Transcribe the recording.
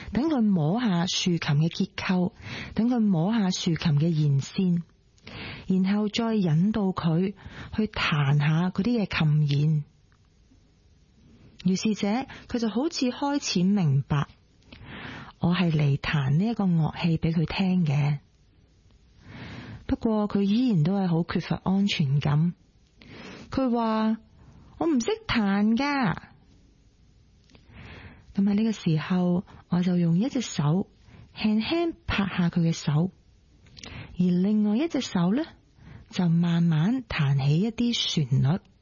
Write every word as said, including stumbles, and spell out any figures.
等佢摸下豎琴嘅結構，等佢摸下豎琴嘅弦線，然後再引導佢去彈下嗰啲嘅琴弦。如是者，佢就好似開始明白，我係嚟彈呢一個樂器俾佢聽嘅。不過佢依然都係好缺乏安全感。佢話我唔識彈㗎。咁喺呢個時候，我就用一隻手輕輕拍下佢嘅手，而另外一隻手呢，就慢慢彈起一啲旋律。